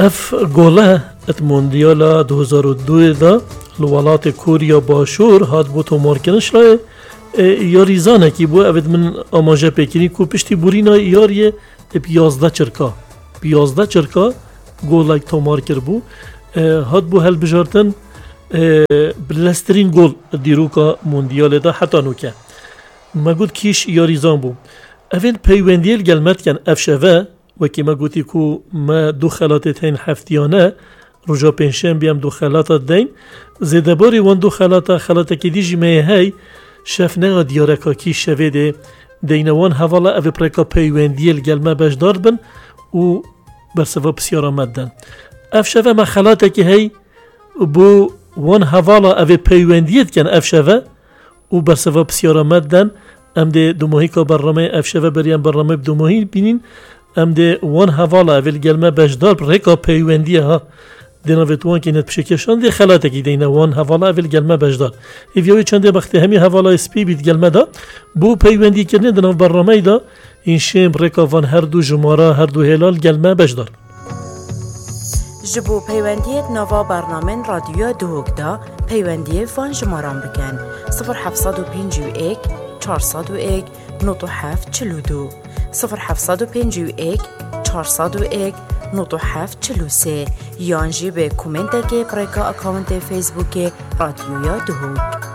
اف گوله ات موندیالا 2002 دا الولات کوریا باشور هاد بو تومار کنش رای یاریزانه کی بو اوید من آماجه پیکنی کو پشتی بورینا یاریه 11 چرکا گول ایک تومار کر بو هاد بو هل بجارتن بلسترین گول دیروکا موندیال دا حتی نوکه ما گود کیش یاریزان بو اوید پیوندیل گلمت کن افشوه وکی ما گوتی کو ما دو خلاتت هین هفتیانه رجا پنشن بیام دو خلاتت دین زیده باری وان دو خلاتا که دیجی مه هی شف نگا دیارکا کی شوه ده دینوان حوالا او پرکا پیوندیل گلمه بجدار بن و برسوا بسیار آمدن اف شوه ما خلاتا که هی بو وان حوالا او پیوندیت کن اف شوه و برسوا بسیار آمدن ام ده دو ماهی که برنامه اف شوه بریم برنامه دو ماهی بینین ام ده وان حوالا اول گلمه بجدار رکا پیوندیه ها دیناویت وان که نت بشکشان ده خلاته کی دینه وان حوالا اول گلمه بجدار ایوی چنده وقتی همی حوالا اسپی بید گلمه دا بو پیوندی کردن دناو برنامه دا این شیم رکا وان هر دو جماره هر دو هلال گلمه بجدار جبو پیوندیت نوا برنامه رادیو دوگ دا پیوندی وان جماران بکن 0751 401 9742 0751 401 9743 یانجی به کومنت که پرکا اکاونت فیسبوک رادیویا دهوگ